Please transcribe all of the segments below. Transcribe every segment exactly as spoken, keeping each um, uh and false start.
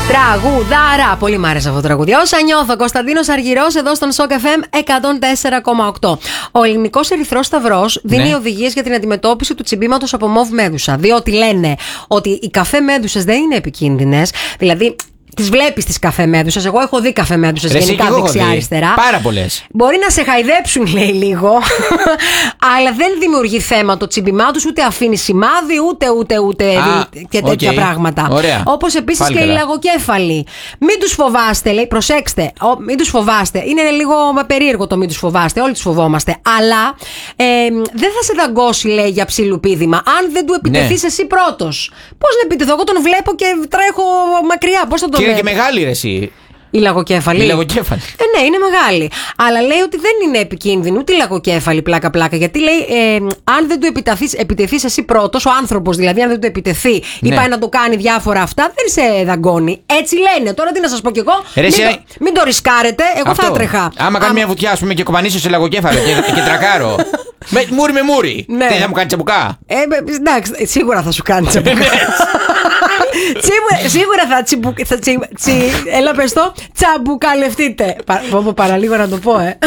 Τραγουδάρα! Πολύ μ' άρεσε αυτό το τραγούδι. Όσα νιώθω, Κωνσταντίνος Αργυρός εδώ στον Σοκ εφ εμ εκατόν τέσσερα κόμμα οκτώ. Ο Ελληνικός Ερυθρός Σταυρός δίνει ναι. οδηγίες για την αντιμετώπιση του τσιμπήματος από μοβ μέδουσα. Διότι λένε ότι οι καφέ μέδουσες δεν είναι επικίνδυνες. Δηλαδή. Τις βλέπεις τις καφέ μέδουσες. Εγώ έχω δει καφέ μέδουσες γενικά δεξιά-αριστερά. Πάρα πολλές. Μπορεί να σε χαϊδέψουν, λέει λίγο. Αλλά δεν δημιουργεί θέμα το τσιμπημά τους, ούτε αφήνει σημάδι, ούτε ούτε ούτε Α, και τέτοια okay. πράγματα. Όπως επίσης και οι λαγοκέφαλοι. Μην τους φοβάστε, λέει, προσέξτε. Ο, μην τους φοβάστε. Είναι λίγο περίεργο το μην τους φοβάστε. Όλοι τους φοβόμαστε. Αλλά ε, δεν θα σε δαγκώσει, λέει, για ψιλουπίδημα, αν δεν του επιτεθείς ναι. εσύ πρώτος. Πώς να επιτεθώ? Εγώ τον βλέπω και τρέχω μακριά. Πώς θα το είναι και μεγάλη ρε εσύ. Η λαγοκέφαλη. Η λαγοκέφαλη. Ε, ναι, είναι μεγάλη. Αλλά λέει ότι δεν είναι επικίνδυνη ούτε η λαγοκέφαλη πλάκα-πλάκα. Γιατί λέει, ε, αν δεν του επιτεθείς εσύ πρώτος, ο άνθρωπος δηλαδή, αν δεν του επιτεθεί ναι. ή πάει να το κάνει διάφορα αυτά, δεν σε δαγκώνει. Έτσι λένε. Τώρα τι να σας πω κι εγώ. Ρε, μην, σε... το, μην το ρισκάρετε. Εγώ αυτό. Θα έτρεχα. Άμα κάνει μια βουτιά, ας πούμε, και κοπανίσω σε λαγοκέφαλο και, και τρακάρω. με, μούρι με μούρι. Ναι. Τι θα μου κάνει τσαμπουκά. Ε, εντάξει, σίγουρα θα σου κάνει τσαμπουκά. Σίγουρα, σίγουρα θα τσιμπου... Θα τσι, τσι, έλα πες το, τσαμπουκαλευτείτε. Πα, πω, παραλίγο να το πω, ε.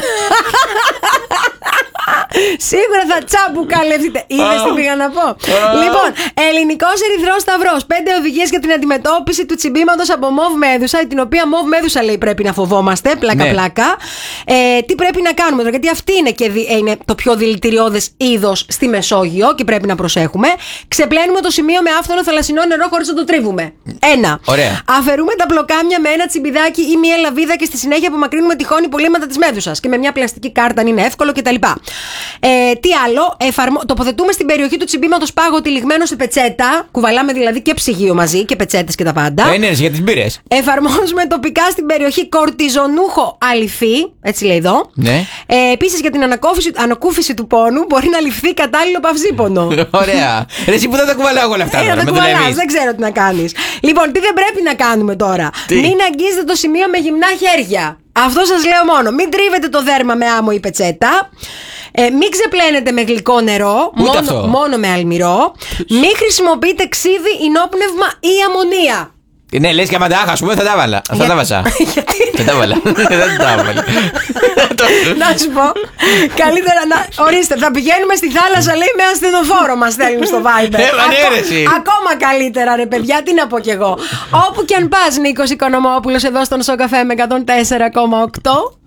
Σίγουρα θα τσαμπουκαλευτείτε. Είδες τι πήγα να πω. Λοιπόν, Ελληνικός Ερυθρός Σταυρός. Πέντε οδηγίες για την αντιμετώπιση του τσιμπήματος από μοβ μέδουσα. Την οποία μοβ μέδουσα, λέει, πρέπει να φοβόμαστε. Πλάκα-πλάκα. Ναι. Ε, τι πρέπει να κάνουμε τώρα? Γιατί αυτή είναι, και δι, είναι το πιο δηλητηριώδες είδος στη Μεσόγειο και πρέπει να προσέχουμε. Ξεπλένουμε το σημείο με άφθονο θαλασσινό νερό χωρίς να το τρίβουμε. Ένα. Ωραία. Αφαιρούμε τα πλοκάμια με ένα τσιμπιδάκι ή μία λαβίδα και στη συνέχεια απομακρύνουμε τυχόν υπολείμματα της μέδουσας. Και με μια πλαστική κάρτα, αν είναι εύκολο κτλ. Ε, τι άλλο, εφαρμο... τοποθετούμε στην περιοχή του τσιμπήματος πάγο τυλιγμένο σε πετσέτα. Κουβαλάμε δηλαδή και ψυγείο μαζί και πετσέτες και τα πάντα. Ε, ναι, για τις μπύρες. Εφαρμόζουμε τοπικά στην περιοχή κορτιζονούχο αληφή. Έτσι λέει εδώ. Ναι. Ε, επίσης για την ανακούφιση του πόνου μπορεί να ληφθεί κατάλληλο παυσίπονο. Ωραία. Ρε, εσύ που δεν τα κουβαλάω όλα αυτά. Ε, δεν τα κουβαλάς, δεν ξέρω τι να κάνεις. Λοιπόν, τι δεν πρέπει να κάνουμε τώρα? Τι? Μην αγγίζετε το σημείο με γυμνά χέρια. Αυτό σας λέω μόνο. Μην τρίβετε το δέρμα με άμμο ή πετσέτα. Ε, μην ξεπλένετε με γλυκό νερό, μόνο, μόνο με αλμυρό. Μην χρησιμοποιείτε ξύδι, ινόπνευμα ή αμμονία. Ναι, λες και άμα τα άχα, ας πούμε, θα τα βάλα. Θα τα βάσα. Θα τα βάλα. Δεν τα βάλα. Να σου πω, καλύτερα να... Ορίστε, θα πηγαίνουμε στη θάλασσα, λέει, με ασθενοφόρο μας στέλνουν στο Viber. Ακόμα καλύτερα, ρε παιδιά, τι να πω κι εγώ. Όπου κι αν πας, Νίκος Οικονομόπουλος, εδώ στον Σοκ εφ εμ εκατόν τέσσερα κόμμα οκτώ.